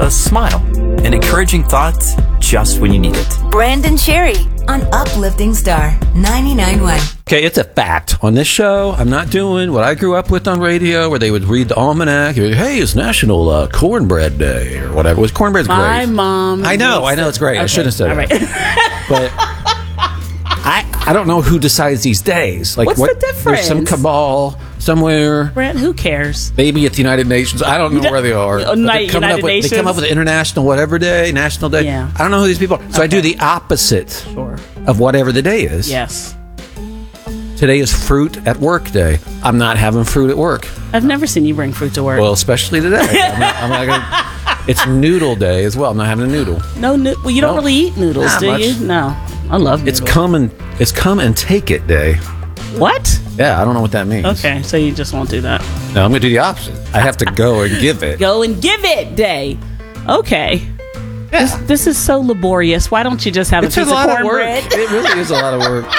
a smile, and encouraging thoughts just when you need it. Brandon Cherry on Uplifting Star 99.1. Okay, it's a fact. On this show, I'm not doing what I grew up with on radio, where they would read the almanac. Hey, it's National Cornbread Day or whatever. Cornbread's great. My mom. I know it's great. Okay. I shouldn't have said All it. Right. But I don't know who decides these days. Like, What's the difference? There's some cabal somewhere. Brent, who cares? Maybe at the United Nations. I don't know where they are. But United they come up with International whatever day, National Day. Yeah. I don't know who these people are. So I do the opposite of whatever the day is. Yes. Today is fruit at work day. I'm not having fruit at work. I've never seen you bring fruit to work. Well, especially today. I'm not gonna, it's noodle day as well. I'm not having a noodle. No, well, you don't really eat noodles, Not do much. you? No. I love noodles. It's come and take it day. What? Yeah, I don't know what that means. Okay, so you just won't do that. No, I'm going to do the opposite. I have to go and give it. Go and give it day. Okay. Yeah. This is so laborious. Why don't you just have It's a a piece lot of of work. cornbread? It really is a lot of work.